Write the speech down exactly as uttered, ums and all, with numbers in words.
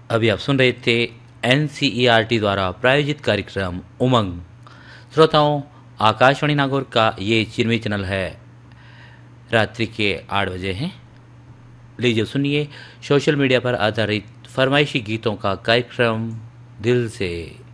अभी आप सुन रहे थे N C E R T द्वारा प्रायोजित कार्यक्रम उमंग। श्रोताओं, आकाशवाणी नागौर का ये चिन्मय चैनल है। रात्रि के आठ बजे हैं। लीजिए सुनिए सोशल मीडिया पर आधारित फरमाइशी गीतों का कार्यक्रम दिल से।